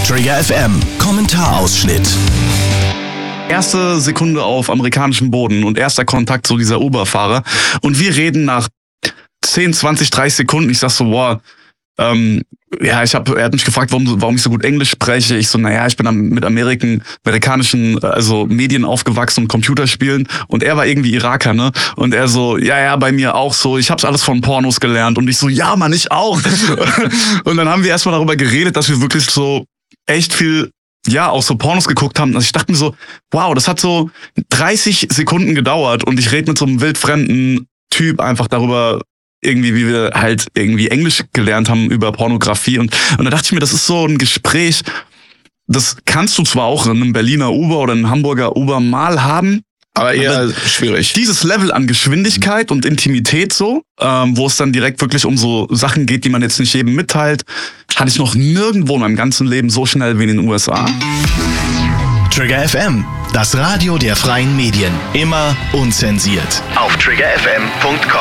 Trigger FM Kommentarausschnitt. Erste Sekunde auf amerikanischem Boden und erster Kontakt zu dieser Uber-Fahrer. Und wir reden nach 10, 20, 30 Sekunden. Ich sag so, wow, er hat mich gefragt, warum ich so gut Englisch spreche. Ich so, ich bin mit amerikanischen Medien aufgewachsen und Computerspielen. Und er war irgendwie Iraker, ne? Und er so, ja, bei mir auch so. Ich hab's alles von Pornos gelernt. Und ich so, ja, Mann, ich auch. Und dann haben wir erstmal darüber geredet, dass wir wirklich so echt viel, auch so Pornos geguckt haben. Also ich dachte mir so, wow, das hat so 30 Sekunden gedauert. Und ich rede mit so einem wildfremden Typ einfach darüber, irgendwie, wie wir halt irgendwie Englisch gelernt haben über Pornografie. Und da dachte ich mir, das ist so ein Gespräch, das kannst du zwar auch in einem Berliner Uber oder einem Hamburger Uber mal haben, aber eher schwierig. Dieses Level an Geschwindigkeit und Intimität so, wo es dann direkt wirklich um so Sachen geht, die man jetzt nicht jedem mitteilt, hatte ich noch nirgendwo in meinem ganzen Leben so schnell wie in den USA. Trigger FM, das Radio der freien Medien. Immer unzensiert. Auf triggerfm.com.